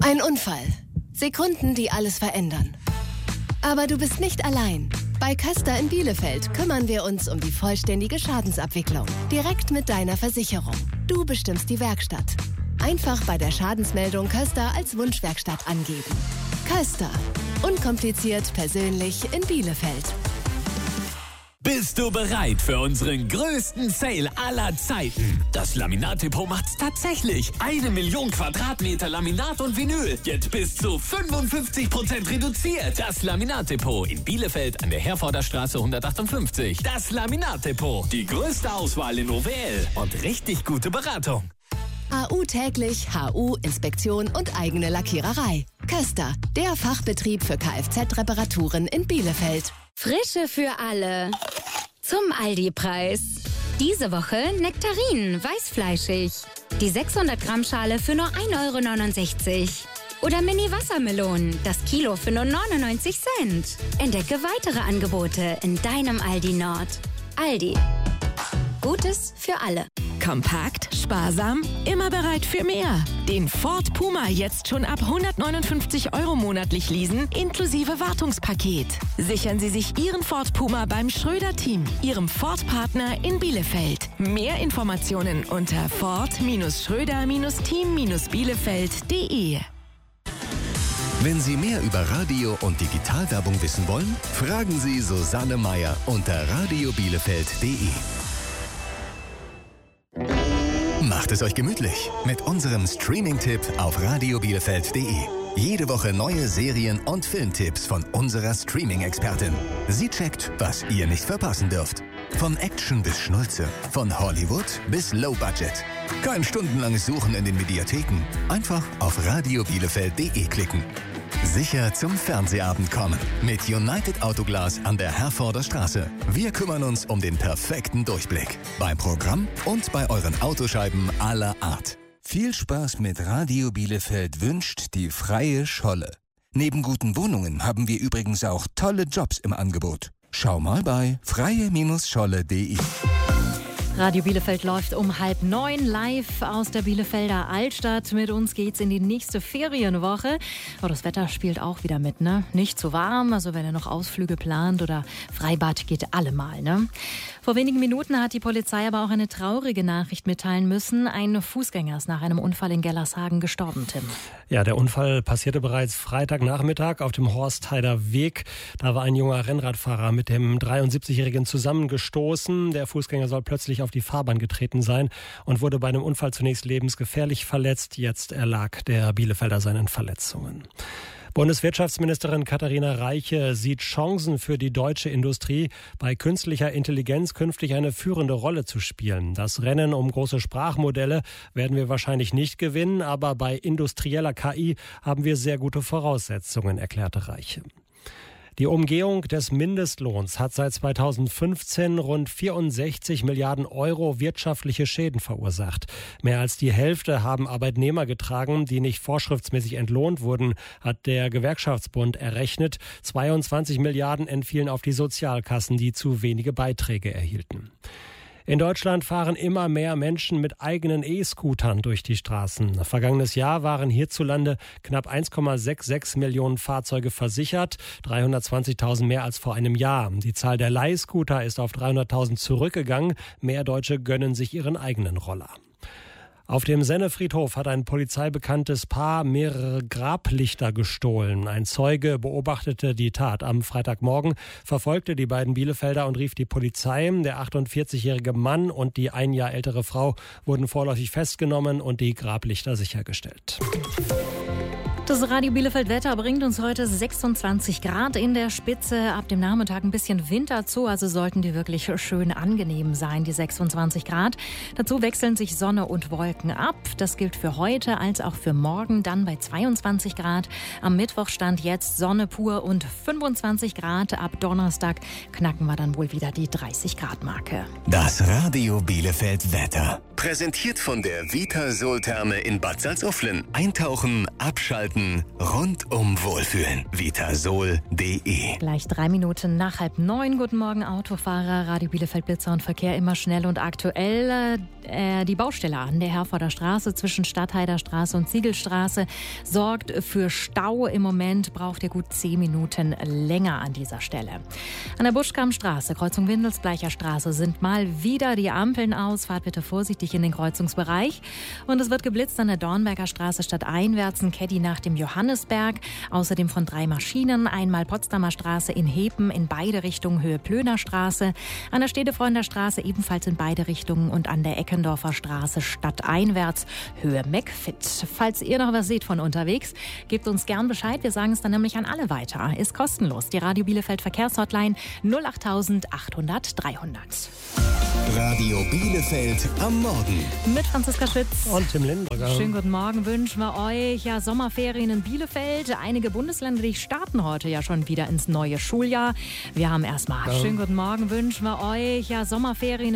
Ein Unfall. Sekunden, die alles verändern. Aber du bist nicht allein. Bei Köster in Bielefeld kümmern wir uns um die vollständige Schadensabwicklung. Direkt mit deiner Versicherung. Du bestimmst die Werkstatt. Einfach bei der Schadensmeldung Köster als Wunschwerkstatt angeben. Köster. Unkompliziert, persönlich in Bielefeld. Bist du bereit für unseren größten Sale aller Zeiten? Das Laminat-Depot macht's tatsächlich. 1 Million Quadratmeter Laminat und Vinyl. Jetzt bis zu 55% reduziert. Das Laminat-Depot in Bielefeld an der Herforder Straße 158. Das Laminat-Depot. Die größte Auswahl in OWL und richtig gute Beratung. AU täglich, HU, Inspektion und eigene Lackiererei. Köster, der Fachbetrieb für Kfz-Reparaturen in Bielefeld. Frische für alle. Zum Aldi-Preis. Diese Woche Nektarinen, weißfleischig. Die 600 Gramm Schale für nur 1,69 €. Oder Mini-Wassermelonen, das Kilo für nur 99 Cent. Entdecke weitere Angebote in deinem Aldi Nord. Aldi. Gutes für alle. Kompakt, sparsam, immer bereit für mehr. Den Ford Puma jetzt schon ab 159 € monatlich leasen, inklusive Wartungspaket. Sichern Sie sich Ihren Ford Puma beim Schröder-Team, Ihrem Ford-Partner in Bielefeld. Mehr Informationen unter ford-schröder-team-bielefeld.de. Wenn Sie mehr über Radio- und Digitalwerbung wissen wollen, fragen Sie Susanne Meier unter radiobielefeld.de. Macht es euch gemütlich mit unserem Streaming-Tipp auf radiobielefeld.de. Jede Woche neue Serien- und Filmtipps von unserer Streaming-Expertin. Sie checkt, was ihr nicht verpassen dürft. Von Action bis Schnulze, von Hollywood bis Low Budget. Kein stundenlanges Suchen in den Mediatheken. Einfach auf radiobielefeld.de klicken. Sicher zum Fernsehabend kommen. Mit United Autoglas an der Herforder Straße. Wir kümmern uns um den perfekten Durchblick. Beim Programm und bei euren Autoscheiben aller Art. Viel Spaß mit Radio Bielefeld wünscht die Freie Scholle. Neben guten Wohnungen haben wir übrigens auch tolle Jobs im Angebot. Schau mal bei freie-scholle.de. Radio Bielefeld läuft um 8:30 live aus der Bielefelder Altstadt. Mit uns geht's in die nächste Ferienwoche. Aber das Wetter spielt auch wieder mit, ne? Nicht zu warm, also wenn ihr noch Ausflüge plant oder Freibad, geht allemal, ne? Vor wenigen Minuten hat die Polizei aber auch eine traurige Nachricht mitteilen müssen. Ein Fußgänger ist nach einem Unfall in Gellershagen gestorben, Tim. Ja, der Unfall passierte bereits Freitagnachmittag auf dem Horstheider Weg. Da war ein junger Rennradfahrer mit dem 73-Jährigen zusammengestoßen. Der Fußgänger soll plötzlich auf die Fahrbahn getreten sein und wurde bei einem Unfall zunächst lebensgefährlich verletzt. Jetzt erlag der Bielefelder seinen Verletzungen. Bundeswirtschaftsministerin Katharina Reiche sieht Chancen für die deutsche Industrie, bei künstlicher Intelligenz künftig eine führende Rolle zu spielen. Das Rennen um große Sprachmodelle werden wir wahrscheinlich nicht gewinnen, aber bei industrieller KI haben wir sehr gute Voraussetzungen, erklärte Reiche. Die Umgehung des Mindestlohns hat seit 2015 rund 64 Milliarden € wirtschaftliche Schäden verursacht. Mehr als die Hälfte haben Arbeitnehmer getragen, die nicht vorschriftsmäßig entlohnt wurden, hat der Gewerkschaftsbund errechnet. 22 Milliarden entfielen auf die Sozialkassen, die zu wenige Beiträge erhielten. In Deutschland fahren immer mehr Menschen mit eigenen E-Scootern durch die Straßen. Vergangenes Jahr waren hierzulande knapp 1,66 Millionen Fahrzeuge versichert, 320.000 mehr als vor einem Jahr. Die Zahl der Leihscooter ist auf 300.000 zurückgegangen. Mehr Deutsche gönnen sich ihren eigenen Roller. Auf dem Sennefriedhof hat ein polizeibekanntes Paar mehrere Grablichter gestohlen. Ein Zeuge beobachtete die Tat am Freitagmorgen, verfolgte die beiden Bielefelder und rief die Polizei. Der 48-jährige Mann und die ein Jahr ältere Frau wurden vorläufig festgenommen und die Grablichter sichergestellt. Das Radio Bielefeld Wetter bringt uns heute 26 Grad in der Spitze. Ab dem Nachmittag ein bisschen Winter zu, also sollten die wirklich schön angenehm sein, die 26 Grad. Dazu wechseln sich Sonne und Wolken ab. Das gilt für heute als auch für morgen, dann bei 22 Grad. Am Mittwoch stand jetzt Sonne pur und 25 Grad. Ab Donnerstag knacken wir dann wohl wieder die 30 Grad Marke. Das Radio Bielefeld Wetter. Präsentiert von der Vita Sol Therme in Bad Salzuflen. Eintauchen, abschalten Minuten rundum Wohlfühlen. Vitasol.de. Gleich 3 Minuten nach 8:30. Guten Morgen, Autofahrer. Radio Bielefeld Blitzer und Verkehr immer schnell und aktuell. Die Baustelle an der Herforder Straße zwischen Stadtheider Straße und Ziegelstraße sorgt für Stau. Im Moment braucht ihr gut 10 Minuten länger an dieser Stelle. An der Buschkammstraße, Kreuzung Windelsbleicher Straße, sind mal wieder die Ampeln aus. Fahrt bitte vorsichtig in den Kreuzungsbereich. Und es wird geblitzt an der Dornberger Straße stadteinwärts, ein Caddy nach dem Johannisberg. Außerdem von 3 Maschinen, einmal Potsdamer Straße in Hepen in beide Richtungen Höhe Plöner Straße, an der Stedefreunter Straße ebenfalls in beide Richtungen und an der Eckendorfer Straße stadteinwärts Höhe McFit. Falls ihr noch was seht von unterwegs, gebt uns gern Bescheid. Wir sagen es dann nämlich an alle weiter. Ist kostenlos. Die Radio Bielefeld Verkehrshotline 08000 800 300. Radio Bielefeld am Morgen. Mit Franziska Schütz und Tim Lindberger. Schönen guten Morgen wünschen wir euch. Ja, Sommerferien in Bielefeld. Einige Bundesländer, die starten heute ja schon wieder ins neue Schuljahr. Wir haben erstmal schönen guten Morgen wünschen wir euch. Ja, Sommerferien